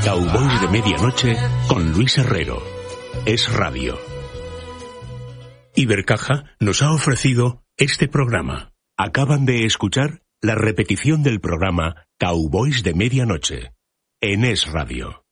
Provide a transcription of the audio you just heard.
Cowboys de Medianoche con Luis Herrero. Es Radio. Ibercaja nos ha ofrecido este programa. Acaban de escuchar la repetición del programa Cowboys de Medianoche en Es Radio.